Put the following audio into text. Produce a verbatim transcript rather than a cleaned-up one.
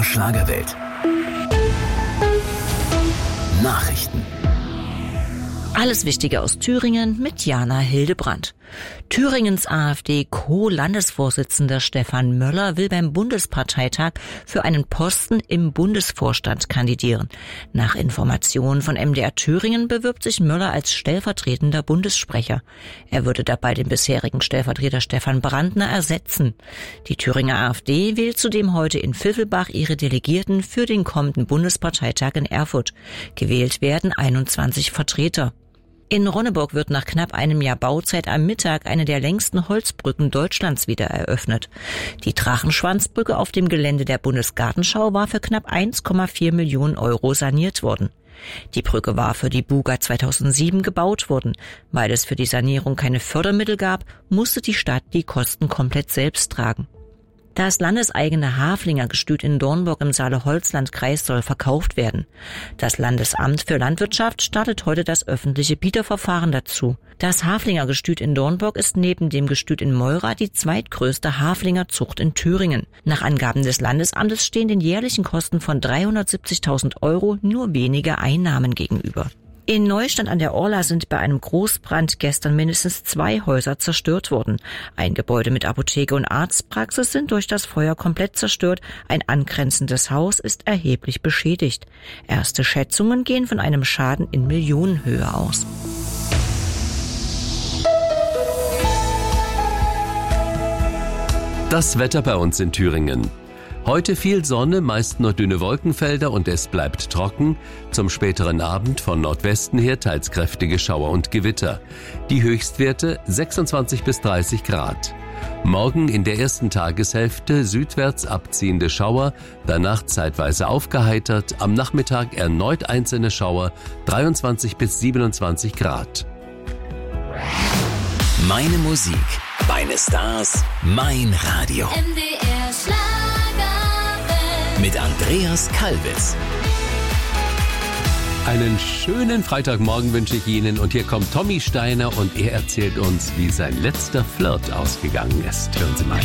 Schlagerwelt. Nachrichten. Alles Wichtige aus Thüringen mit Jana Hildebrandt. Thüringens AfD-Co-Landesvorsitzender Stefan Möller will beim Bundesparteitag für einen Posten im Bundesvorstand kandidieren. Nach Informationen von M D R Thüringen bewirbt sich Möller als stellvertretender Bundessprecher. Er würde dabei den bisherigen Stellvertreter Stefan Brandner ersetzen. Die Thüringer AfD wählt zudem heute in Pfiffelbach ihre Delegierten für den kommenden Bundesparteitag in Erfurt. Gewählt werden einundzwanzig Vertreter. In Ronneburg wird nach knapp einem Jahr Bauzeit am Mittag eine der längsten Holzbrücken Deutschlands wieder eröffnet. Die Drachenschwanzbrücke auf dem Gelände der Bundesgartenschau war für knapp eins Komma vier Millionen Euro saniert worden. Die Brücke war für die Buga zweitausendsieben gebaut worden. Weil es für die Sanierung keine Fördermittel gab, musste die Stadt die Kosten komplett selbst tragen. Das landeseigene Haflinger-Gestüt in Dornburg im Saale-Holzland-Kreis soll verkauft werden. Das Landesamt für Landwirtschaft startet heute das öffentliche Bieterverfahren dazu. Das Haflinger-Gestüt in Dornburg ist neben dem Gestüt in Meura die zweitgrößte Haflingerzucht in Thüringen. Nach Angaben des Landesamtes stehen den jährlichen Kosten von dreihundertsiebzigtausend Euro nur wenige Einnahmen gegenüber. In Neustadt an der Orla sind bei einem Großbrand gestern mindestens zwei Häuser zerstört worden. Ein Gebäude mit Apotheke und Arztpraxis sind durch das Feuer komplett zerstört. Ein angrenzendes Haus ist erheblich beschädigt. Erste Schätzungen gehen von einem Schaden in Millionenhöhe aus. Das Wetter bei uns in Thüringen. Heute viel Sonne, meist nur dünne Wolkenfelder und es bleibt trocken. Zum späteren Abend von Nordwesten her teils kräftige Schauer und Gewitter. Die Höchstwerte sechsundzwanzig bis dreißig Grad. Morgen in der ersten Tageshälfte südwärts abziehende Schauer, danach zeitweise aufgeheitert, am Nachmittag erneut einzelne Schauer, dreiundzwanzig bis siebenundzwanzig Grad. Meine Musik, meine Stars, mein Radio. M D R Schlager. Mit Andreas Kalbitz. Einen schönen Freitagmorgen wünsche ich Ihnen und hier kommt Tommy Steiner und er erzählt uns, wie sein letzter Flirt ausgegangen ist. Hören Sie mal.